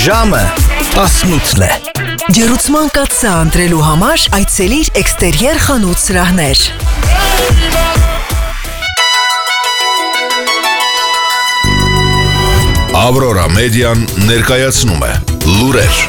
Ժամը 18-ն է։ Ջերուցման կաթսա ընտրելու համար այցելիր Էքստերիեր խանութ սրահներ։ Ավրորա մեդիան ներկայացնում է լուրեր։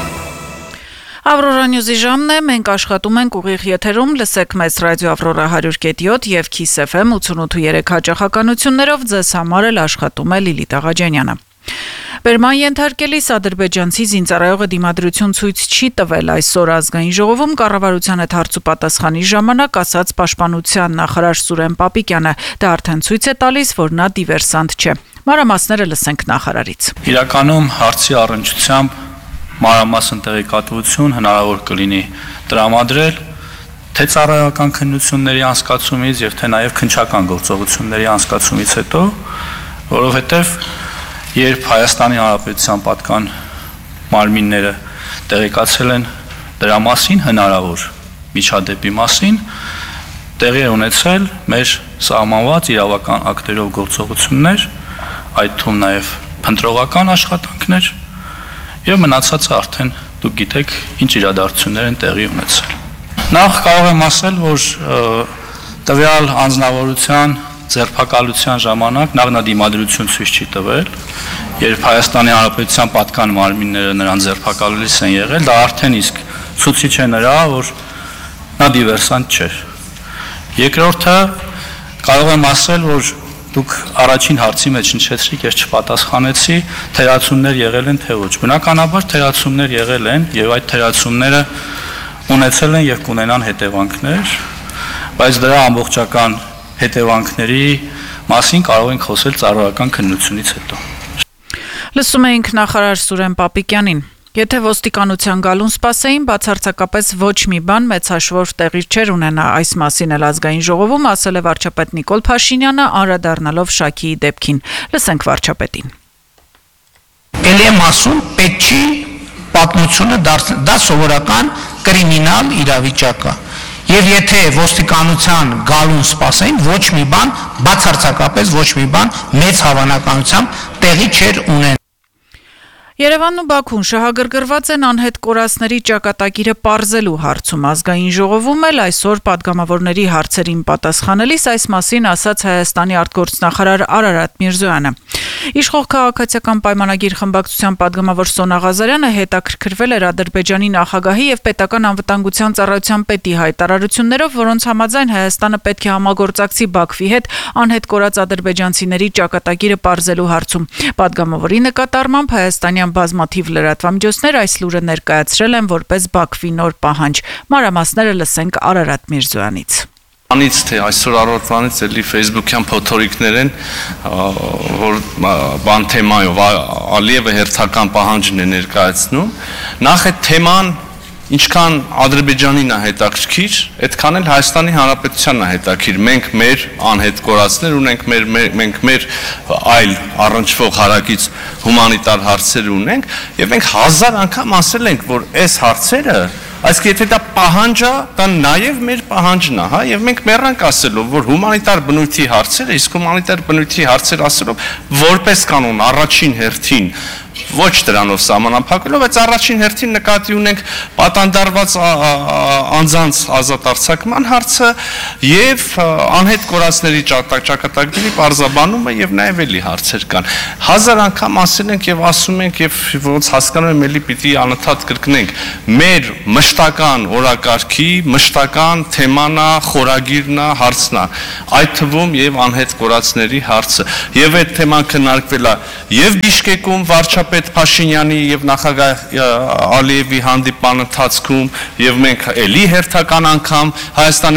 Ավրորա Նյուզի ժամն է, մենք աշխատում ենք ուղիղ եթերում, լսեք մեզ ռադիո Ավրորա 100.7 և Kiss FM 88.3 հաճախականություններով, ձեզ համար էլ աշխատում է Լիլիթ Աղաջանյանը։ Բերման ենթարկելիս ադրբեջանցի զինծառայողը դիմադրություն ցույց չի տվել այսօր ազգային ժողովում կառավարության հետ հարցուպատասխանի ժամանակ ասաց պաշտպանության նախարար Սուրեն Պապիկյանը, դա արդեն ցույց է տալիս, որ նա դիվերսանտ չէ։ Մանրամասները լսենք նախարարից։ Իրականում հարցի առնչությամբ մանրամասն տեղեկատվություն հնարավոր կլինի տրամադրել թե ծառայական քննությունների անցկացումից եւ թե նաեւ քննչական գործողությունների անցկացումից հետո, որովհետեւ երբ Հայաստանի Հանրապետության պատկան մարմինները տեղեկացել են դրա մասին հնարավոր միջադեպի մասին, տեղի է ունեցել մեր սահմանված իրավական ակտերով գործողություններ, այդ թվում նաև փնտրողական աշխատանքներ եւ մնացածը արդեն դուք գիտեք ինչ իրադարձություններ են տեղի ունեցել։ Նախ կարող եմ ասել, որ տվյալ անձնավորության ձերբակալության ժամանակ նա դիմադրություն ցույց չի տվել, երբ Հայաստանի Հանրապետության պատկան մարմինները նրան ձերբակալելիս են եղել, դա արդեն իսկ ցույց է նրա, որ նա դիվերսանտ չէ։ Երկրորդը կարող եմ ասել, որ դուք առաջին հարցի մեջ նշեցիք, ես չպատասխանեցի, թերացումներ եղել են թե ոչ։ Բնականաբար թերացումներ եղել են եւ այդ թերացումները ունեցել են եւ կունենան հետևանքներ, բայց դրա ամբողջական հետևանքների մասին կարող ենք խոսել ծառայական քննությունից հետո։ Լսում էինք նախարար Սուրեն Պապիկյանին։ Եթե ոստիկանության գալուն սպասեին, բացարձակապես ոչ մի բան մեծ հաշվով տեղի չէր ունենա, այս մասին էլ ազգային ժողովում ասել է վարչապետ Նիկոլ Փաշինյանը, անդրադառնալով Շաքիի դեպքին։ Լսենք վարչապետին։ Էլ եմ ասում, պետք չի պատմությունը դա սովորական կրիմինալ իրավիճակ է։ Եվ եթե ոստիկանության գալուն սպասեին, ոչ մի բան, բացարձակապես ոչ մի բան մեծ հավանականությամբ տեղի չէր ունենա։ Երևանն ու Բաքուն շահագրգռված են անհետ կորածների ճակատագիրը պարզելու հարցում ազգային ժողովում էլ այսօր պատգամավորների հարցերին պատասխանելիս այս մասին ասաց Հայաստանի արտգործնախարար Արարատ Միրզոյանը։ Իշխող քաղաքացիական պայմանագիր խմբակցության պատգամավոր Սոնա Ղազարյանը հետաքրքրվել էր Ադրբեջանի նախագահի եւ պետական անվտանգության ծառայության պետի հայտարարություններով, որոնց համաձայն Հայաստանը պետք է համագործակցի Բաքվի հետ անհետ կորած ադրբեջանցիների ճակատագիրը պարզելու հարցում։ Պատգամավորի նկատառմամբ հայաստանյան բազմաթիվ լրատվամիջոցներ այս լուրը ներկայացրել են որպես Բաքվի նոր պահանջ։ Մանրամասները լսենք Արարատ Միրզոյանից։ Անից թե այսօր առավոտվանից էլի Facebook-յան փոթորիկներ են, որ բան թեմայով Ալիևը հերթական պահանջն է ներկայացնում։ Նախ այդ թեման ինչքան Ադրբեջանին է հետաքրքիր, այդքան էլ Հայաստանի Հանրապետությանն է հետաքրքիր։ Մենք մեր անհետ կորածներ ունենք, մենք մեր այլ առնչվող հարակից հումանիտար հարցեր ունենք, եւ մենք 1000 անգամ ասել ենք, որ այս հարցերը Այսինքն եթե դա պահանջ է, դա նաև մեր պահանջն է, հա, եւ մենք մեռանք ասելով, որ հումանիտար բնույթի հարցերը, իսկ հումանիտար բնույթի հարցեր ասելով, որպես կանոն առաջին հերթին ոչ դրանով սահմանափակելով, բայց առաջին հերթին նկատի ունենք պատանդարված անձանց ազատ արձակման հարցը եւ անհետ կորածների ճակատագրի պարզաբանումը եւ նաեւ էլի հարցեր կան։ 1000 անգամ ասել ենք եւ ասում ենք եւ ոնց հասկանում եմ էլի պիտի անընդհատ կրկնենք մեր մշտական օրակարգի մշտական թեմանա, խորագիրնա, հարցնա, այդ թվում եւ անհետ կորածների հարցը։ Եվ այդ թեման քննարկվել է եւ Բիշկեկում վարչապետ Փաշինյանի եւ նախագահ Ալիևի հանդիպման ընթացքում եւ մենք էլի հերթական անգամ Հայաստանի